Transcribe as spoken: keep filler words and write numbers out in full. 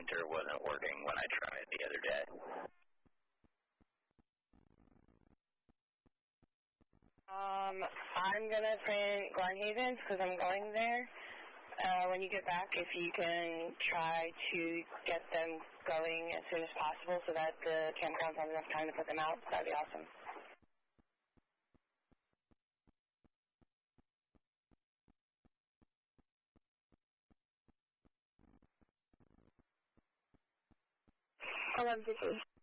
printer wasn't working when I tried the other day. Um, I'm going to print Glenhaven because I'm going there. Uh, when you get back, if you can try to get them going as soon as possible so that the campgrounds have enough time to put them out, that would be awesome. eleven fifty.